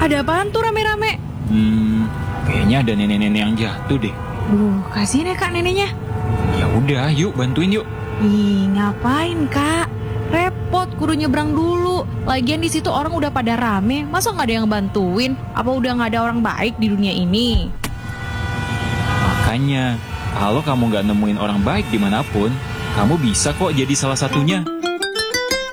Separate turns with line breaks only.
Ada apaan tuh rame-rame?
Kayaknya ada nenek-nenek yang jatuh deh.
Kasihin ya Kak neneknya.
Ya udah, yuk bantuin yuk.
Ih, ngapain Kak? Repot, kudu nyebrang dulu. Lagian di situ orang udah pada rame, masa nggak ada yang bantuin? Apa udah nggak ada orang baik di dunia ini?
Makanya, kalau kamu nggak nemuin orang baik dimanapun, kamu bisa kok jadi salah satunya.